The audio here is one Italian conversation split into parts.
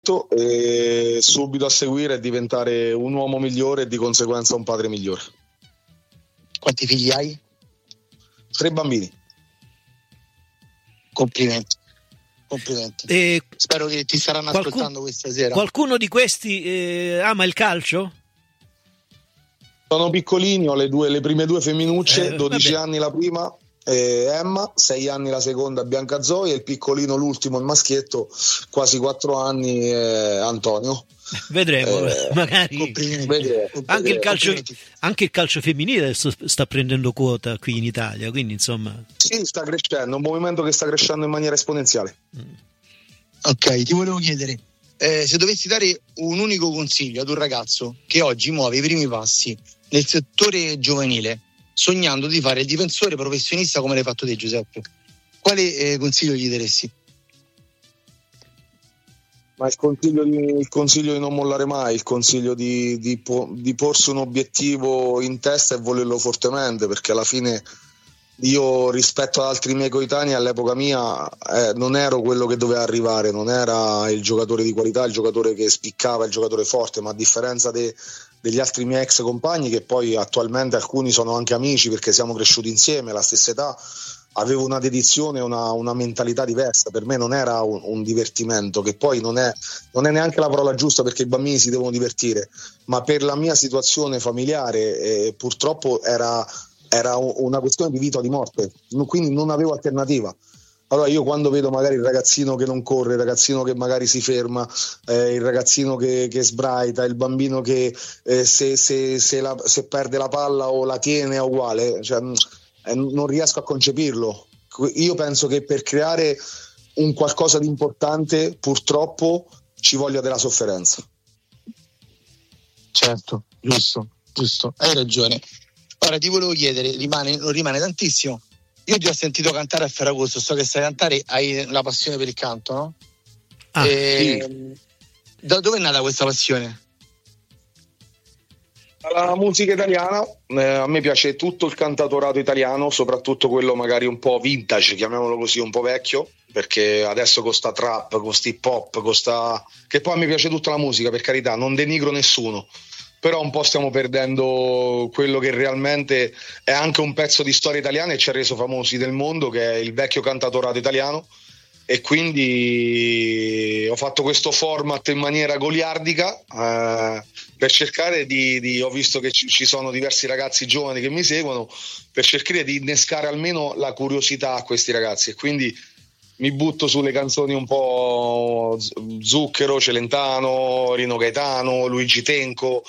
e subito a seguire diventare un uomo migliore e di conseguenza un padre migliore. Quanti figli hai? 3 bambini. Complimenti. Spero che ti staranno ascoltando questa sera. Qualcuno di questi ama il calcio? Sono piccolini, ho le prime 2 femminucce, 12 anni la prima, Emma, 6 anni la seconda, Bianca Zoe, e il piccolino, l'ultimo, il maschietto, quasi 4 anni, Antonio. Vedremo, magari anche il calcio femminile adesso sta prendendo quota qui in Italia, quindi insomma sì, sta crescendo, un movimento che sta crescendo in maniera esponenziale. Ok, ti volevo chiedere, se dovessi dare un unico consiglio ad un ragazzo che oggi muove i primi passi nel settore giovanile, sognando di fare il difensore professionista come l'hai fatto te, Giuseppe, quale consiglio gli daresti? Ma il consiglio di non mollare mai, il consiglio di porsi un obiettivo in testa e volerlo fortemente, perché alla fine io, rispetto ad altri miei coetanei, all'epoca mia non ero quello che doveva arrivare, non era il giocatore di qualità, il giocatore che spiccava, il giocatore forte, ma a differenza degli altri miei ex compagni, che poi attualmente alcuni sono anche amici perché siamo cresciuti insieme alla stessa età, avevo una dedizione, una mentalità diversa. Per me non era un divertimento, che poi non è neanche la parola giusta, perché i bambini si devono divertire, ma per la mia situazione familiare purtroppo era una questione di vita o di morte, quindi non avevo alternativa. Allora io, quando vedo magari il ragazzino che non corre, il ragazzino che magari si ferma, il ragazzino che sbraita, il bambino che se perde la palla o la tiene è uguale, cioè, non riesco a concepirlo. Io penso che per creare un qualcosa di importante purtroppo ci voglia della sofferenza. Certo, giusto, hai ragione. Ora ti volevo chiedere, non rimane tantissimo. Io ti ho sentito cantare a Ferragosto, so che sai cantare, hai la passione per il canto, no? Sì. Da dove è nata questa passione? La musica italiana, a me piace tutto il cantautorato italiano, soprattutto quello magari un po' vintage, chiamiamolo così, un po' vecchio, perché adesso costa trap, costa hip hop, che poi a me piace tutta la musica, per carità, non denigro nessuno, però un po' stiamo perdendo quello che realmente è anche un pezzo di storia italiana e ci ha reso famosi del mondo, che è il vecchio cantautorato italiano. E quindi ho fatto questo format in maniera goliardica, per cercare ho visto che ci sono diversi ragazzi giovani che mi seguono, per cercare di innescare almeno la curiosità a questi ragazzi, e quindi mi butto sulle canzoni un po' Zucchero, Celentano, Rino Gaetano, Luigi Tenco,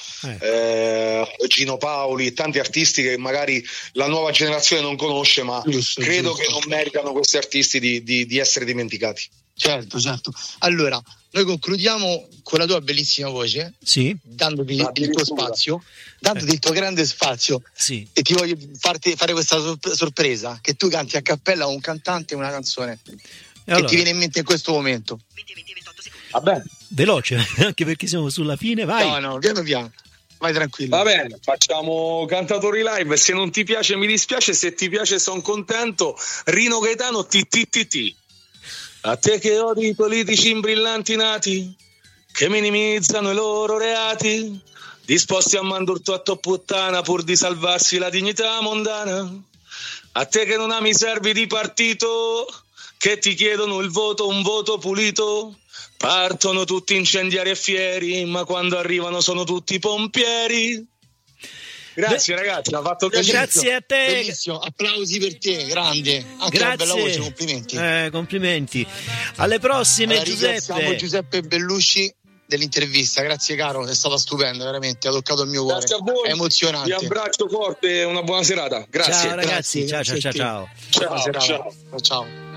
Gino Paoli, tanti artisti che magari la nuova generazione non conosce, ma credo che non meritano questi artisti di essere dimenticati. Certo. Allora, noi concludiamo con la tua bellissima voce, sì, dandoti il tuo spazio, dandoti il tuo grande spazio, sì. E ti voglio fare questa sorpresa, che tu canti a cappella un cantante, una canzone che ti viene in mente in questo momento. 28 secondi. Vabbè, veloce, anche perché siamo sulla fine, vai. No, piano, vai tranquillo. Va bene, facciamo cantatori live. Se non ti piace mi dispiace, se ti piace sono contento. Rino Gaetano, TTTT. A te che odi i politici imbrillanti nati, che minimizzano i loro reati, disposti a mandurto a puttana pur di salvarsi la dignità mondana. A te che non ami i servi di partito, che ti chiedono il voto, un voto pulito, partono tutti incendiari e fieri, ma quando arrivano sono tutti pompieri. Grazie ragazzi, ha fatto piacere. Grazie a te. Bellissimo, applausi per te, grande. Anche grazie. Una bella voce, complimenti. Complimenti. Alle prossime, Ringraziamo Giuseppe Bellusci dell'intervista, grazie caro, è stata stupenda, veramente, ha toccato il mio cuore. Grazie a voi. È emozionante. Vi abbraccio forte e una buona serata. Grazie. Ciao ragazzi, Grazie, ciao. ciao. Ciao.